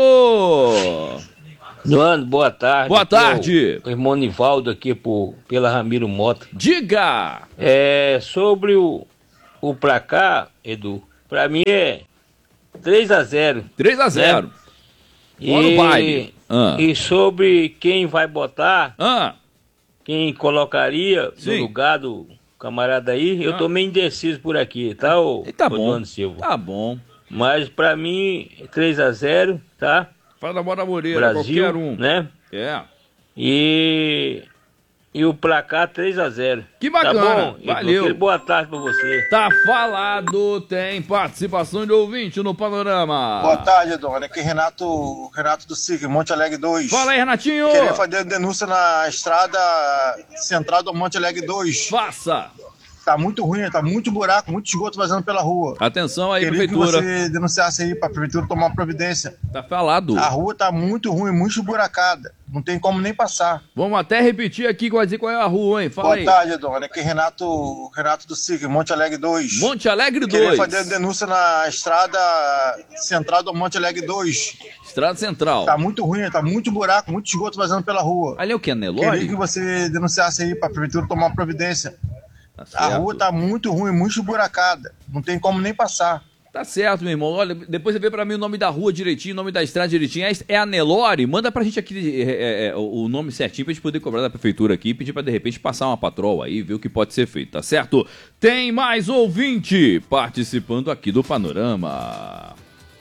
S10: Luano, boa tarde.
S1: Boa tarde.
S10: O irmão Nivaldo aqui por, pela Ramiro Mota.
S1: Diga!
S10: É, sobre o O placar, Edu, pra mim é três a zero.
S1: três a zero.
S10: Né? E, ah. e sobre quem vai botar,
S1: ah.
S10: quem colocaria
S1: Sim.
S10: no lugar do camarada aí, eu ah. tô meio indeciso por aqui, tá, ô,
S1: tá bom.
S10: Eduardo Silva?
S1: Tá bom.
S10: Mas pra mim, três a zero, tá?
S1: Fala da Bora Moreira,
S10: Brasil,
S1: qualquer um.
S10: Né?
S1: É.
S10: E... E o placar três a zero.
S1: Que bacana,
S10: tá bom?
S1: valeu.
S10: Boa tarde pra você.
S1: Tá falado, tem participação de ouvinte no Panorama.
S11: Boa tarde, Dona. Aqui é Renato, Renato do SIC, Monte Alegre dois.
S1: Fala aí, Renatinho.
S11: Queria fazer denúncia na estrada central do Monte Alegre dois.
S1: Faça.
S11: Tá muito ruim, tá muito buraco, muito esgoto vazando pela rua.
S1: Atenção aí,
S11: Queria
S1: prefeitura.
S11: que você denunciasse aí pra prefeitura tomar providência.
S1: Tá falado.
S11: A rua tá muito ruim, muito esburacada. não tem como nem passar.
S1: Vamos até repetir aqui, qual dizer qual é a rua, hein? Fala
S11: Boa
S1: aí.
S11: tarde, dona. Aqui é Renato, Renato do SIC, Monte Alegre dois.
S1: Monte Alegre
S11: Queria
S1: dois.
S11: fazer denúncia na estrada central do Monte Alegre dois.
S1: Estrada Central.
S11: Tá muito ruim, tá muito buraco, muito esgoto vazando pela rua.
S1: Ali é o que, Nelore?
S11: Queria que você denunciasse aí pra prefeitura tomar uma providência.
S1: Tá
S11: A
S1: certo.
S11: rua tá muito ruim, muito esburacada. Não tem como nem passar.
S1: Tá certo, meu irmão. Olha, depois você vê pra mim o nome da rua direitinho, o nome da estrada direitinho. É a Nelore? Manda pra gente aqui é, é, é, o nome certinho pra gente poder cobrar da prefeitura aqui e pedir pra, de repente, passar uma patroa aí, ver o que pode ser feito, tá certo? Tem mais ouvinte participando aqui do Panorama.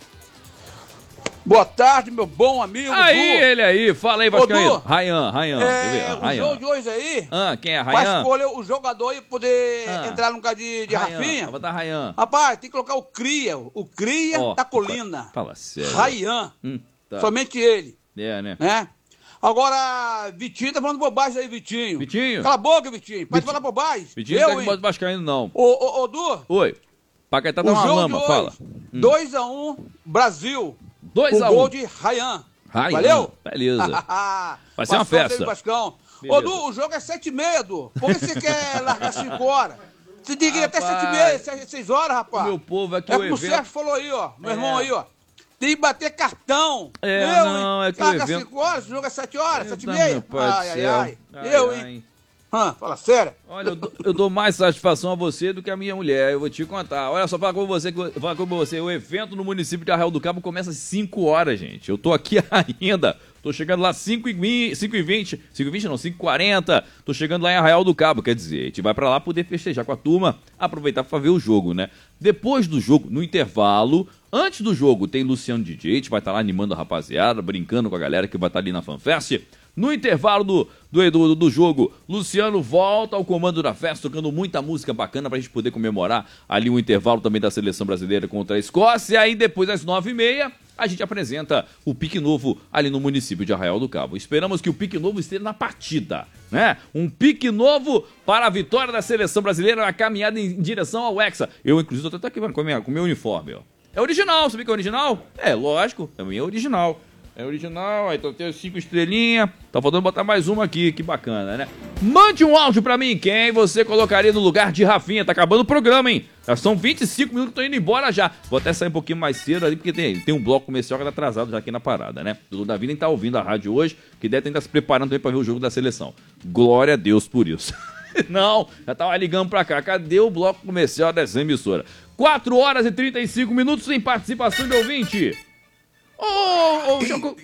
S12: Boa tarde, meu bom amigo.
S1: Aí,
S12: Du.
S1: ele aí. Fala aí,
S12: Ô,
S1: Vascaíno.
S12: Du,
S1: Rayan, Rayan.
S12: É, o
S1: Rayan.
S12: jogo de hoje aí,
S1: Ah, quem é
S12: vai
S1: Rayan?
S12: escolher o jogador e poder
S1: Ah.
S12: entrar no lugar de, de
S1: Rayan,
S12: Rafinha.
S1: vai botar Rayan.
S12: Rapaz, tem que colocar o Cria, o Cria
S1: Ó,
S12: da Colina.
S1: Fala sério.
S12: Rayan,
S1: Hum, tá.
S12: somente ele,
S1: É, né?
S12: né? Agora, Vitinho tá falando bobagem aí, Vitinho.
S1: Vitinho?
S12: Cala a boca, Vitinho. Pode
S1: Vitinho-
S12: falar bobagem.
S1: Vitinho
S12: Eu,
S1: não tá
S12: hein?
S1: com voto vascaíno, não.
S12: Ô, ô, ô, Du,
S1: Oi. Paquetá tá
S12: o
S1: uma
S12: jogo
S1: lama,
S12: de
S1: fala.
S12: hoje, dois a um, Brasil.
S1: dois
S12: com
S1: a um.
S12: gol de Rayan.
S1: Rayan,
S12: Valeu?
S1: beleza. Vai ser uma
S12: Vascão
S1: festa.
S12: teve Vascão.
S1: Beleza.
S12: Ô, Du, o jogo é sete e meia, Du. Por que você quer largar cinco horas? Você tem que ir até
S1: Rapaz,
S12: sete e meia, seis horas, rapaz.
S1: o meu povo aqui,
S12: é
S1: o
S12: como o
S1: evento-
S12: Sérgio falou aí, ó. Meu
S1: É.
S12: irmão aí, ó. Tem que bater cartão.
S1: É,
S12: eu,
S1: não,
S12: hein?
S1: é que o
S12: Larga
S1: evento-
S12: cinco horas, o jogo é sete horas, sete e
S1: Eita,
S12: meia.
S1: meu pai do
S12: Ai, ai,
S1: céu.
S12: ai.
S1: Ai,
S12: Eu,
S1: ai.
S12: hein? Hã, fala sério.
S1: Olha, eu dou, eu dou mais satisfação a você do que a minha mulher, eu vou te contar. Olha só, fala com você, fala com você, o evento no município de Arraial do Cabo começa às cinco horas, gente. Eu tô aqui ainda, tô chegando lá cinco e vinte, cinco e vinte, cinco e vinte não, cinco e quarenta, tô chegando lá em Arraial do Cabo, quer dizer, a gente vai pra lá poder festejar com a turma, aproveitar pra ver o jogo, né? Depois do jogo, no intervalo, antes do jogo, tem Luciano D J, a gente vai estar lá animando a rapaziada, brincando com a galera que vai estar ali na FanFest. No intervalo do, do, do, do jogo, Luciano volta ao comando da festa, tocando muita música bacana pra gente poder comemorar ali o intervalo também da seleção brasileira contra a Escócia. E aí depois, às nove e meia, a gente apresenta o Pique Novo ali no município de Arraial do Cabo. Esperamos que o Pique Novo esteja na partida, né? Um Pique Novo para a vitória da seleção brasileira, a caminhada em direção ao Hexa. Eu, inclusive, tô até aqui mano, com o meu, com o meu uniforme, ó. É original, sabia que é original? É, lógico, também é original. É original, aí então tem cinco estrelinhas. Tá faltando botar mais uma aqui, que bacana, né? Mande um áudio pra mim, quem você colocaria no lugar de Rafinha? Tá acabando o programa, hein? Já são vinte e cinco minutos que tô indo embora já. Vou até sair um pouquinho mais cedo ali, porque tem, tem um bloco comercial que tá atrasado já aqui na parada, né? O Davi nem tá ouvindo a rádio hoje, que deve estar se preparando também pra ver o jogo da seleção. Glória a Deus por isso. Não, já tava ligando pra cá. Cadê o bloco comercial dessa emissora? quatro horas e trinta e cinco minutos sem participação de ouvinte. Ô, ô, ô, Choco...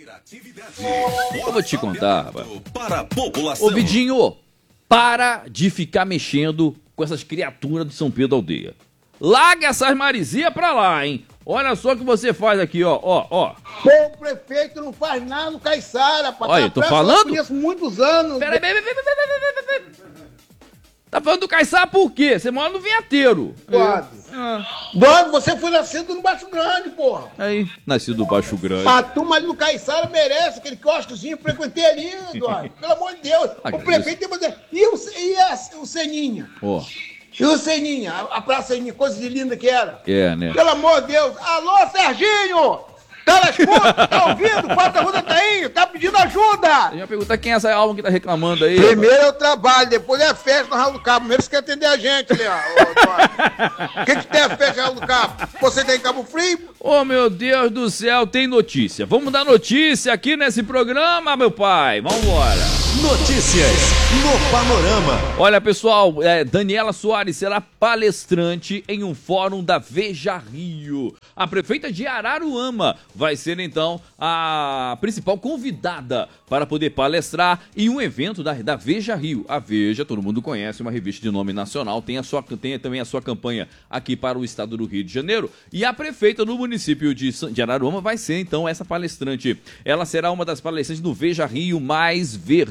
S1: Eu vou te contar, rapaz.
S3: Para a população.
S1: Ô, Vidinho, para de ficar mexendo com essas criaturas do São Pedro da Aldeia. Larga essas marizias pra lá, hein? Olha só o que você faz aqui, ó, ó, ó.
S4: Pô, o prefeito não faz nada no Caiçara, rapaz.
S1: Olha,
S4: Tá
S1: tô
S4: pressa,
S1: falando?
S4: Eu conheço muitos anos.
S1: Peraí, peraí, peraí, peraí, peraí, peraí, peraí. Tá falando do Caiçara por quê? Você mora no Vinheteiro.
S4: Eduardo. Eduardo, você foi nascido no Baixo Grande, porra.
S1: Aí, nascido do Baixo Grande.
S4: A turma ali do Caiçara merece aquele quiosquezinho, frequentei ali, Eduardo. Pelo amor de Deus.
S1: Ah,
S4: O prefeito tem que fazer. E o, e a, o Seninha?
S1: Ó,
S4: E o Seninha? A, a Praça Seninha, coisa de linda que era.
S1: é, né?
S4: Pelo amor de Deus. Alô, Serginho! Tá na escuta? Tá ouvindo? Quarta Rua Tainho, tá pedindo ajuda!
S1: Eu ia perguntar quem é essa alma que tá reclamando aí.
S4: Primeiro é o trabalho, depois é a festa no Raul do Cabo. Primeiro você quer atender a gente ali, ó. O que, que tem a festa no Raul do Cabo? Você tem Cabo Frio?
S1: Ô, meu Deus do céu, tem notícia. Vamos dar notícia aqui nesse programa, meu pai. Vambora.
S3: Notícias no Panorama.
S1: Olha, pessoal, é, Daniela Soares será palestrante em um fórum da Veja Rio. A prefeita de Araruama vai ser, então, a principal convidada para poder palestrar em um evento da, da Veja Rio. A Veja, todo mundo conhece, uma revista de nome nacional, tem, a sua, tem também a sua campanha aqui para o estado do Rio de Janeiro. E a prefeita do município de, de Araruama vai ser, então, essa palestrante. Ela será uma das palestrantes do Veja Rio Mais Verde.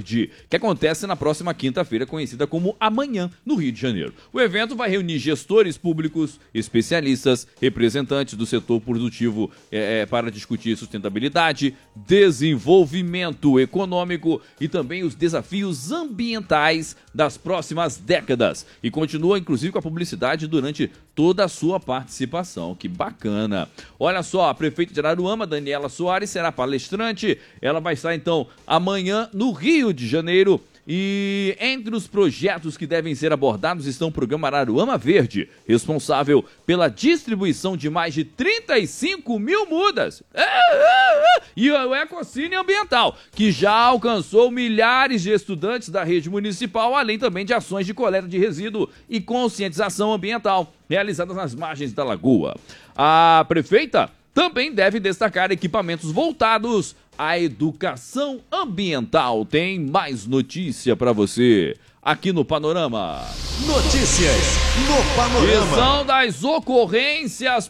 S1: Verde, que acontece na próxima quinta-feira, conhecida como Amanhã, no Rio de Janeiro. O evento vai reunir gestores públicos, especialistas, representantes do setor produtivo é, para discutir sustentabilidade, desenvolvimento econômico e também os desafios ambientais das próximas décadas. E continua, inclusive, com a publicidade durante toda a sua participação. Que bacana! Olha só, a prefeita de Araruama, Daniela Soares, será palestrante. Ela vai estar, então, amanhã no Rio de Janeiro. E entre os projetos que devem ser abordados estão o programa Araruama Verde, responsável pela distribuição de mais de trinta e cinco mil mudas. E o Ecocine Ambiental, que já alcançou milhares de estudantes da rede municipal, além também de ações de coleta de resíduo e conscientização ambiental, realizadas nas margens da lagoa. A prefeita também deve destacar equipamentos voltados à educação ambiental. Tem mais notícia para você aqui no Panorama.
S3: Notícias no Panorama.
S1: E são das ocorrências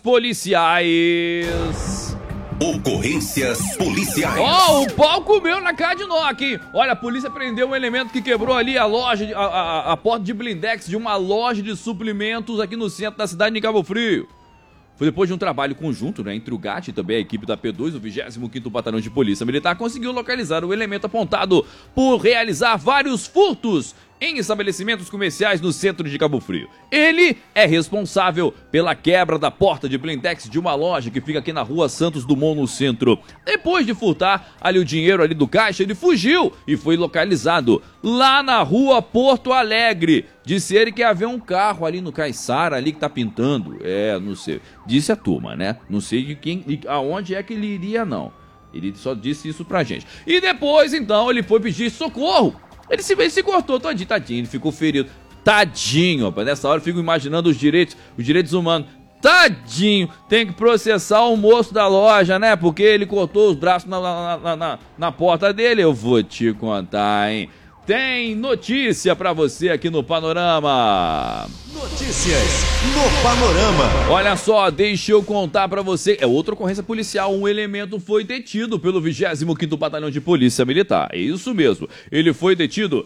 S1: policiais.
S3: Ocorrências policiais.
S1: Ó, oh, o pau comeu na cara de nó aqui. Olha, a polícia prendeu um elemento que quebrou ali a loja, a, a, a porta de blindex de uma loja de suprimentos aqui no centro da cidade de Cabo Frio. Foi depois de um trabalho conjunto, né, entre o G A T e também a equipe da P dois, o vigésimo quinto Batalhão de Polícia Militar, conseguiu localizar o elemento apontado por realizar vários furtos em estabelecimentos comerciais no centro de Cabo Frio. Ele é responsável pela quebra da porta de blindex de uma loja que fica aqui na rua Santos Dumont, no centro. Depois de furtar ali o dinheiro ali do caixa, ele fugiu e foi localizado lá na rua Porto Alegre. Disse ele que havia um carro ali no Caiçara, ali que tá pintando. É, não sei. Disse a turma, né? Não sei de quem, aonde é que ele iria, não. Ele só disse isso pra gente. E depois, então, ele foi pedir socorro. Ele se, ele se cortou todinho, tadinho, ele ficou ferido. Tadinho, rapaz. Nessa hora eu fico imaginando os direitos, os direitos humanos. Tadinho, tem que processar o moço da loja, né? Porque ele cortou os braços na, na, na, na, na porta dele. Eu vou te contar, hein? Tem notícia pra você aqui no Panorama.
S3: Notícias no Panorama.
S1: Olha só, deixa eu contar pra você. É outra ocorrência policial. Um elemento foi detido pelo vigésimo quinto Batalhão de Polícia Militar. É isso mesmo. Ele foi detido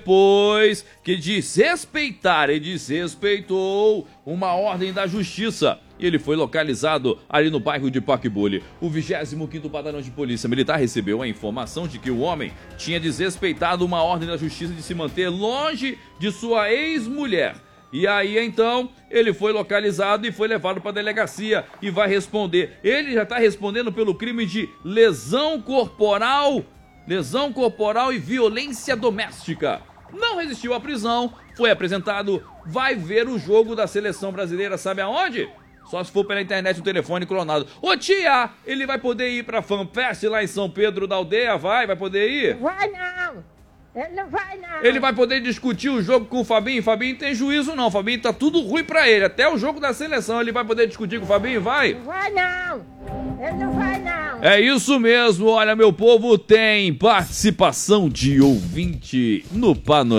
S1: depois que desrespeitar e desrespeitou uma ordem da justiça. E ele foi localizado ali no bairro de Paquibule. O vigésimo quinto Batalhão de Polícia Militar recebeu a informação de que o homem tinha desrespeitado uma ordem da justiça de se manter longe de sua ex-mulher. E aí, então, ele foi localizado e foi levado para a delegacia e vai responder. Ele já está respondendo pelo crime de lesão corporal, lesão corporal e violência doméstica. Não resistiu à prisão, foi apresentado, vai ver o jogo da seleção brasileira, sabe aonde? Só se for pela internet o telefone clonado. Ô tia, ele vai poder ir pra FanFest lá em São Pedro da Aldeia? Vai, vai poder ir?
S13: Vai não, ele não vai não.
S1: Ele vai poder discutir o jogo com o Fabinho? Fabinho tem juízo não, Fabinho tá tudo ruim pra ele. Até o jogo da seleção ele vai poder discutir com o Fabinho? Vai?
S13: Não vai não, ele não vai não.
S1: É isso mesmo, olha meu povo, tem participação de ouvinte no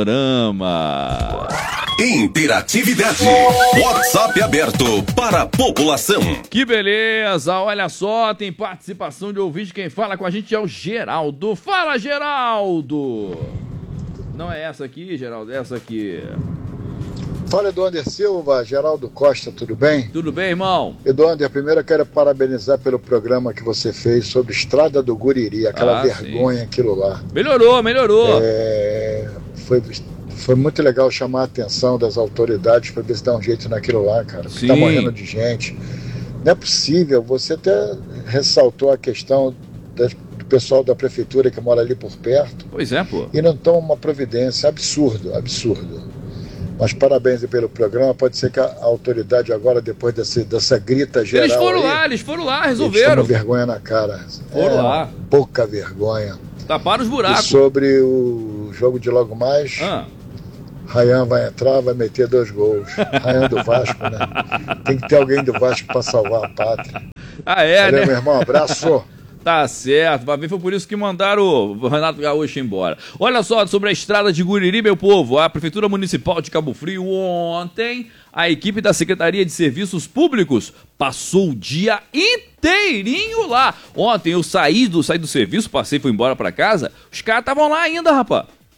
S1: Panorama.
S3: Interatividade. WhatsApp aberto para a população.
S1: Que beleza, olha só, tem participação de ouvinte. Quem fala com a gente é o Geraldo. Fala, Geraldo! Não é essa aqui, Geraldo, é essa aqui.
S14: Fala, Eduander Silva, Geraldo Costa, tudo bem?
S1: Tudo bem, irmão?
S14: Eduander, primeiro eu quero parabenizar pelo programa que você fez sobre Estrada do Guriri, aquela
S1: Ah,
S14: vergonha,
S1: sim.
S14: aquilo lá.
S1: Melhorou, melhorou.
S14: É, foi, foi muito legal chamar a atenção das autoridades para ver se dá um jeito naquilo lá, cara. Porque tá
S1: Sim.
S14: morrendo de gente. Não é possível, você até ressaltou a questão das, do pessoal da prefeitura que mora ali por perto.
S1: Pois é, pô.
S14: E não toma uma providência, absurdo, absurdo. Mas parabéns aí pelo programa, pode ser que a autoridade agora, depois dessa, dessa grita geral
S1: Eles foram
S14: aí,
S1: lá, eles foram lá,
S14: eles
S1: resolveram.
S14: tomam vergonha na cara.
S1: Foram
S14: É,
S1: lá.
S14: Pouca vergonha.
S1: Taparam os
S14: E
S1: buracos.
S14: sobre o jogo de logo mais,
S1: Ah.
S14: Rayan vai entrar, vai meter dois gols. Rayan do Vasco, né? Tem que ter alguém do Vasco para salvar a pátria.
S1: Ah, é,
S14: Valeu,
S1: né?
S14: meu irmão, abraço.
S1: Tá certo, vai ver, foi por isso que mandaram o Renato Gaúcho embora. Olha só, sobre a estrada de Guriri, meu povo, a Prefeitura Municipal de Cabo Frio, ontem, a equipe da Secretaria de Serviços Públicos passou o dia inteirinho lá. Ontem eu saí do, saí do serviço, passei e fui embora pra casa, os caras estavam lá ainda, rapaz.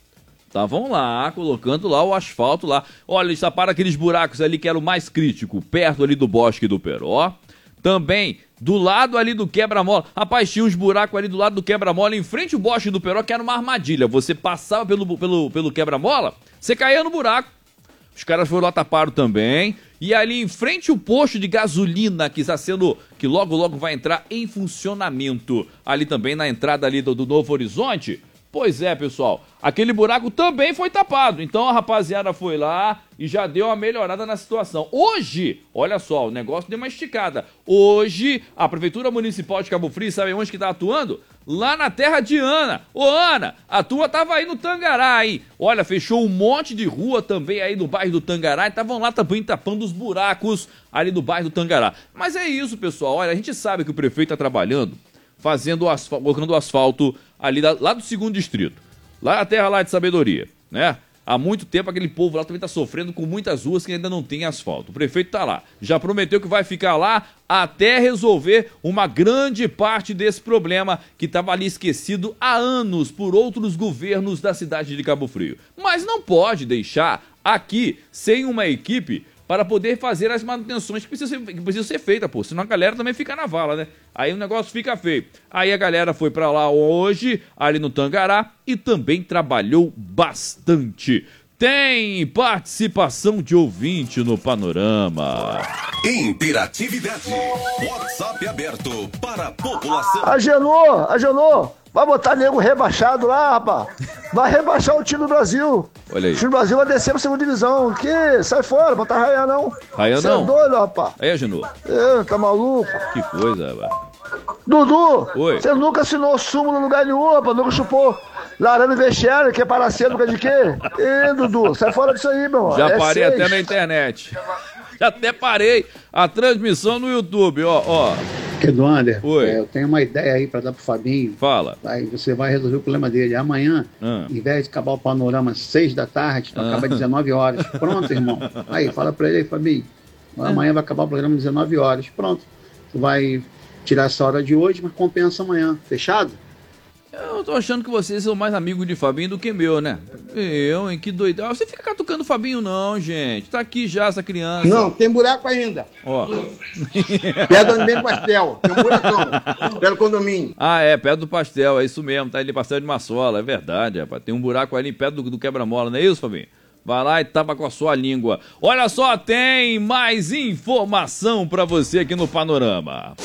S1: Estavam lá, colocando lá o asfalto lá. Olha, eles taparam aqueles buracos ali que era o mais crítico, perto ali do Bosque do Peró. Também, do lado ali do quebra-mola. Rapaz, tinha uns buracos ali do lado do quebra-mola, em frente ao Bosque do Peró, que era uma armadilha. Você passava pelo, pelo, pelo quebra-mola, você caía no buraco. Os caras foram lá, taparam também. E ali em frente o posto de gasolina, que está sendo, que logo logo vai entrar em funcionamento. Ali também na entrada ali do, do Novo Horizonte. Pois é, pessoal, aquele buraco também foi tapado. Então a rapaziada foi lá e já deu uma melhorada na situação. Hoje, olha só, o negócio deu uma esticada. Hoje, a Prefeitura Municipal de Cabo Frio, sabe onde que tá atuando? Lá na terra de Ana. Ô Ana, a tua tava aí no Tangará, aí. Olha, fechou um monte de rua também aí no bairro do Tangará. E estavam lá também tapando os buracos ali do bairro do Tangará. Mas é isso, pessoal. Olha, a gente sabe que o prefeito tá trabalhando, fazendo asfalto, colocando o asfalto ali da, lá do segundo distrito. Lá na terra lá de Sabedoria, né? Há muito tempo aquele povo lá também está sofrendo com muitas ruas que ainda não tem asfalto. O prefeito está lá, já prometeu que vai ficar lá até resolver uma grande parte desse problema que estava ali esquecido há anos por outros governos da cidade de Cabo Frio. Mas não pode deixar aqui sem uma equipe para poder fazer as manutenções que precisam ser, que precisam ser feitas, pô. Senão a galera também fica na vala, né? Aí o negócio fica feio. Aí a galera foi para lá hoje, ali no Tangará, e também trabalhou bastante. Tem participação de ouvinte no Panorama.
S3: Interatividade. WhatsApp aberto para a população.
S8: Agenou, Agenor, vai botar nego rebaixado lá, rapaz. Vai rebaixar o time do Brasil.
S1: Olha aí.
S8: O time do Brasil vai descer pra segunda divisão. Que? Sai fora, botar raia não.
S1: Raia
S8: Cê
S1: não?
S8: é doido, rapaz.
S1: Aí, Agenor.
S8: É, tá maluco?
S1: Que coisa, rapaz.
S8: Dudu,
S1: Oi.
S8: você nunca assinou súmula no lugar nenhum, rapaz. Nunca chupou laranja vestiário, que é paracêmica de quê? Ê, Dudu, sai fora disso aí, meu.
S1: Já
S8: é
S1: parei
S8: seis.
S1: até na internet. Já até parei a transmissão no YouTube, ó, ó.
S9: Eduander,
S1: Oi.
S9: é, eu tenho uma ideia aí pra dar pro Fabinho.
S1: Fala.
S9: Vai, você vai resolver o problema dele. Amanhã,
S1: Ah.
S9: em vez de acabar o panorama às seis da tarde, tu
S1: Ah.
S9: acaba às dezenove horas. Pronto, irmão. Aí, fala pra ele aí, Fabinho. Amanhã vai acabar o programa às dezenove horas. Pronto. Tu vai tirar essa hora de hoje, mas compensa amanhã. Fechado?
S1: Eu tô achando que vocês são mais amigos de Fabinho do que meu, né? Eu, hein? Que doido. Você fica catucando o Fabinho, não, gente. Tá aqui já essa criança.
S4: Não, tem buraco ainda.
S1: Ó.
S4: Perto onde vem o pastel. Tem um buracão. Pelo condomínio.
S1: Ah, é, perto do pastel, é isso mesmo. Tá ali pastel de maçola, é verdade, rapaz. Tem um buraco ali perto do, do quebra-mola, não é isso, Fabinho? Vai lá e tapa com a sua língua. Olha só, tem mais informação pra você aqui no Panorama.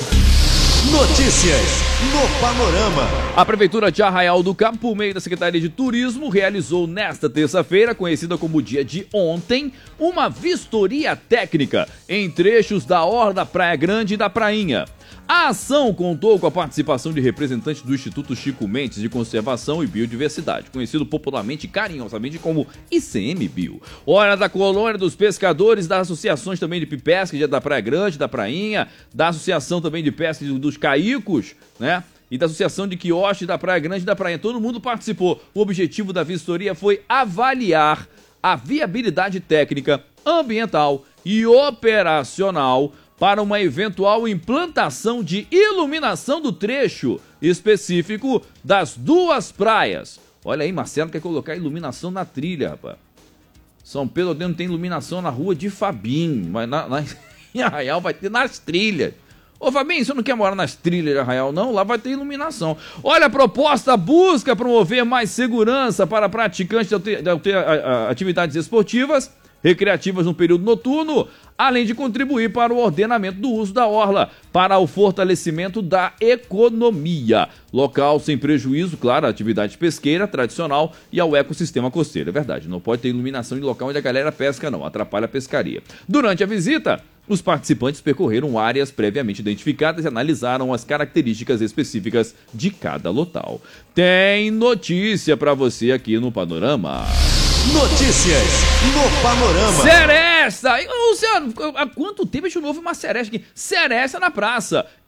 S5: Notícias no Panorama.
S1: A Prefeitura de Arraial do Cabo, por meio da Secretaria de Turismo, realizou nesta terça-feira, conhecida como dia de ontem, uma vistoria técnica em trechos da orla da Praia Grande e da Prainha. A ação contou com a participação de representantes do Instituto Chico Mendes de Conservação e Biodiversidade, conhecido popularmente e carinhosamente como I C M Bio. Hora da Colônia dos Pescadores, das associações também de pesca da Praia Grande, da Prainha, da Associação também de Pesca dos Caicos, né? E da Associação de Quiosques da Praia Grande e da Prainha. Todo mundo participou. O objetivo da vistoria foi avaliar a viabilidade técnica, ambiental e operacional para uma eventual implantação de iluminação do trecho específico das duas praias. Olha aí, Marcelo quer colocar iluminação na trilha, rapaz. São Pedro não tem iluminação na rua de Fabinho, mas na, na, em Arraial vai ter nas trilhas. Ô Fabinho, você não quer morar nas trilhas de Arraial, não? Lá vai ter iluminação. Olha, a proposta busca promover mais segurança para praticantes de atividades esportivas, recreativas no período noturno, além de contribuir para o ordenamento do uso da orla, para o fortalecimento da economia local, sem prejuízo, claro, à atividade pesqueira tradicional e ao ecossistema costeiro. É verdade, não pode ter iluminação em local onde a galera pesca, não, atrapalha a pescaria. Durante a visita, os participantes percorreram áreas previamente identificadas e analisaram as características específicas de cada local. Tem notícia para você aqui no Panorama.
S5: Notícias no Panorama.
S1: Seresta! Luciano, há quanto tempo a gente não ouve uma seresta aqui? Seresta na praça.